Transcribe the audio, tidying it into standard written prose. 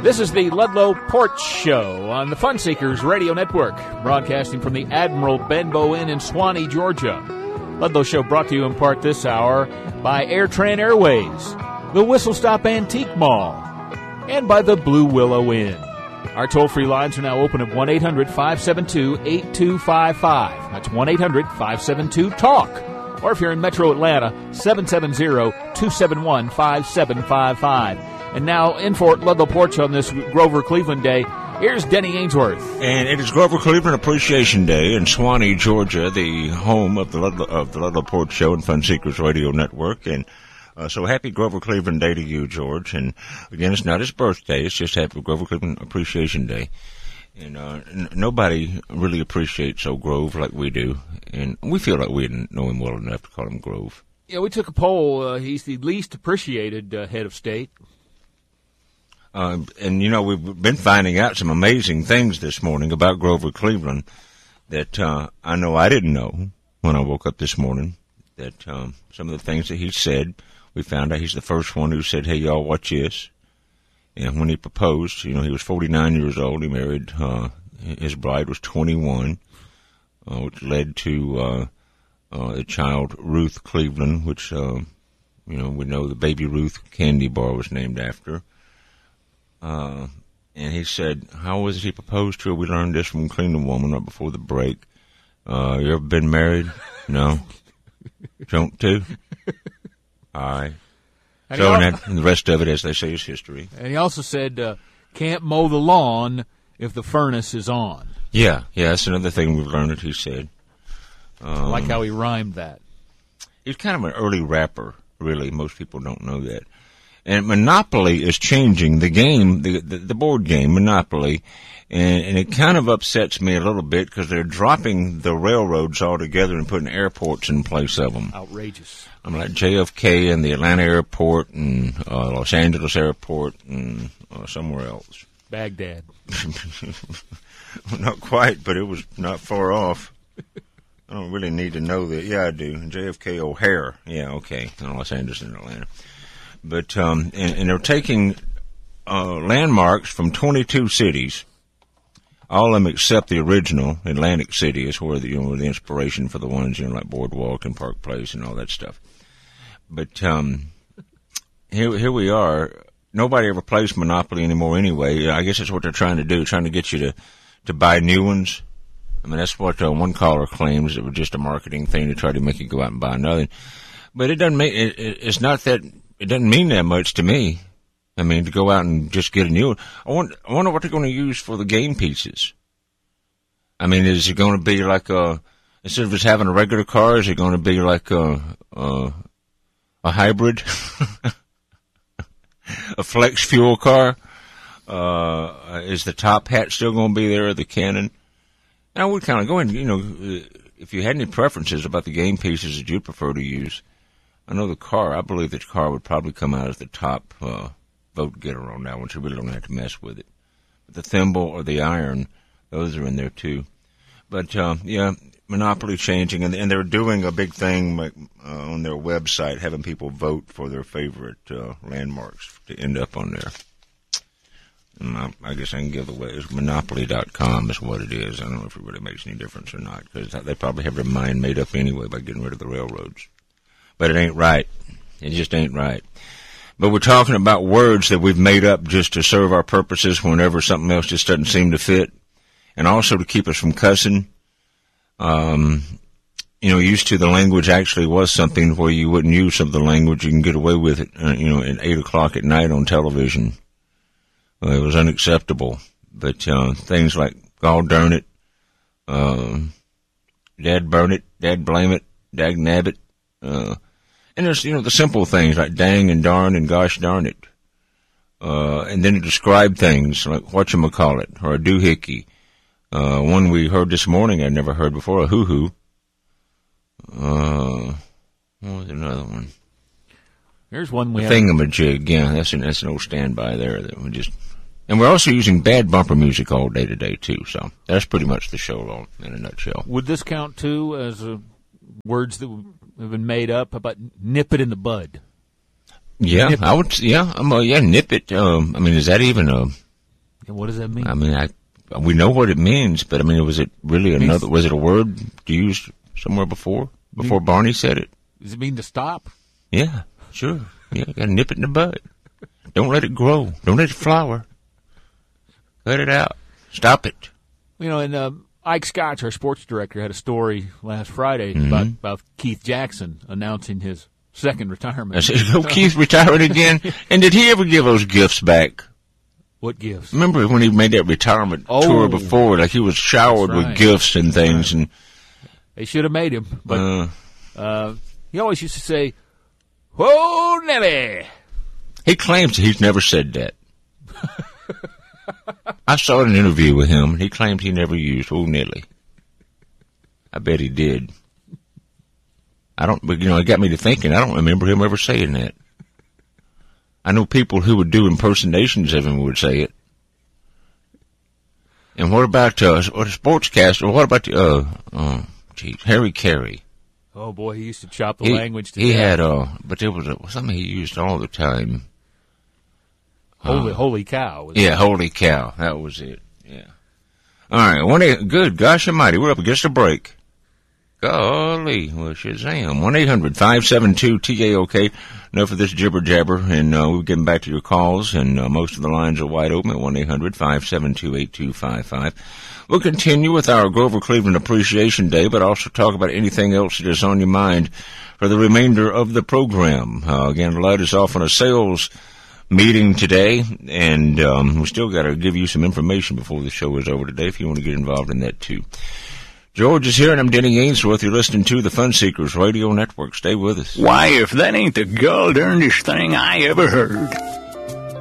This is the Ludlow Porch Show on the Fun Seekers Radio Network, broadcasting from the Admiral Benbow Inn in Swanee, Georgia. Ludlow Show brought to you in part this hour by AirTran Airways, the Whistle Stop Antique Mall, and by the Blue Willow Inn. Our toll-free lines are now open at 1-800-572-8255. That's 1-800-572-TALK. Or if you're in Metro Atlanta, 770-271-5755. And now, in for Ludlow Porch on this Grover Cleveland Day, here's Denny Ainsworth. And it is Grover Cleveland Appreciation Day in Swanee, Georgia, the home of the Ludlow Porch Show and Fun Seekers Radio Network. And so happy Grover Cleveland Day to you, George. And again, it's not his birthday. It's just happy Grover Cleveland Appreciation Day. And nobody really appreciates old Grove like we do. And we feel like we know him well enough to call him Grove. Yeah, we took a poll. He's the least appreciated head of state. And, you know, we've been finding out some amazing things this morning about Grover Cleveland that I know I didn't know when I woke up this morning. That some of the things that he said, we found out he's the first one who said, hey, y'all, watch this. And when he proposed, you know, he was 49 years old. He married, his bride was 21, which led to the child Ruth Cleveland, which, you know, we know the Baby Ruth candy bar was named after. And he said, how was it he proposed to her? We learned this from Cleveland Woman right before the break. You ever been married? No. Don't to? All right. So, and the rest of it, as they say, is history. And he also said, can't mow the lawn if the furnace is on. Yeah, that's another thing we've learned that he said. I like how he rhymed that. He's kind of an early rapper, really. Most people don't know that. And Monopoly is changing the game, the board game, Monopoly, and it kind of upsets me a little bit because they're dropping the railroads altogether and putting airports in place of them. Outrageous. I'm like JFK and the Atlanta airport and Los Angeles airport and somewhere else. Baghdad. Well, not quite, but it was not far off. I don't really need to know that. Yeah, I do. JFK O'Hare. Yeah, okay. Los Angeles and Atlanta. But and they're taking landmarks from 22 cities, all of them except the original Atlantic City is where the inspiration for the ones like Boardwalk and Park Place and all that stuff. But here we are. Nobody ever plays Monopoly anymore anyway. I guess that's what they're trying to do, trying to get you to buy new ones. I mean, that's what one caller claims. It was just a marketing thing to try to make you go out and buy another. But it doesn't make it's not that. It doesn't mean that much to me. I mean, to go out and just get a new one. I wonder what they're going to use for the game pieces. I mean, is it going to be like instead of just having a regular car, is it going to be like a hybrid? A flex fuel car? Is the top hat still going to be there, the cannon? And I would kind of go in, if you had any preferences about the game pieces that you'd prefer to use. I know I believe the car would probably come out as the top vote getter on that one, so you really don't have to mess with it. But the thimble or the iron, those are in there too. But, yeah, Monopoly changing, and they're doing a big thing on their website, having people vote for their favorite landmarks to end up on there. And I guess I can give away. It's Monopoly.com is what it is. I don't know if it really makes any difference or not, because they probably have their mind made up anyway by getting rid of the railroads. But it ain't right. It just ain't right. But we're talking about words that we've made up just to serve our purposes whenever something else just doesn't seem to fit. And also to keep us from cussing. Used to the language actually was something where you wouldn't use some of the language. You can get away with it, at 8 o'clock at night on television. It was unacceptable. But things like, God darn it, Dad burn it, Dad blame it, Dag nab it. And there's, the simple things like dang and darn and gosh darn it. And then to describe things like whatchamacallit or a doohickey. One we heard this morning I'd never heard before, a hoo-hoo. What was another one? Here's one we have. Thingamajig, yeah, that's an old standby there that we just... And we're also using bad bumper music all day today, too, so that's pretty much the show in a nutshell. Would this count, too, as words that have been made up about nip it in the bud? Yeah, I would. Yeah, nip it. Is that even And what does that mean? I mean, we know what it means, but I mean, was it really another? Was it a word used somewhere before Barney said it? Does it mean to stop? Yeah, sure. Yeah, got to nip it in the bud. Don't let it grow. Don't let it flower. Cut it out. Stop it. You know, and Ike Scotch, our sports director, had a story last Friday about Keith Jackson announcing his second retirement. I said, "Oh, Keith retiring again?" And did he ever give those gifts back? What gifts? Remember when he made that retirement tour before? Like he was showered with gifts and things, and they should have made him. But he always used to say, "Whoa, Nelly." He claims he's never said that. I saw an interview with him, and he claimed he never used "Oh, Nelly." I bet he did. But it got me to thinking. I don't remember him ever saying that. I know people who would do impersonations of him would say it. And what about a sportscaster? What about Harry Carey? Oh boy, he used to chop the language. He had but there was something he used all the time. Holy cow! Yeah, holy cow. That was it. Yeah. All right. Good. Gosh almighty, we're up against a break. Golly, well, Shazam. 1-800-572-TAOK. Enough of this jibber jabber, and we're getting back to your calls, and most of the lines are wide open at 1-800-572-8255. We'll continue with our Grover Cleveland Appreciation Day, but also talk about anything else that is on your mind for the remainder of the program. Again, Lud is off on a sales meeting today, and we still got to give you some information before the show is over today if you want to get involved in that too. George is here, and I'm Denny Ainsworth. You're listening to the Fun Seekers Radio Network. Stay with us. Why, if that ain't the gall-darndest thing I ever heard.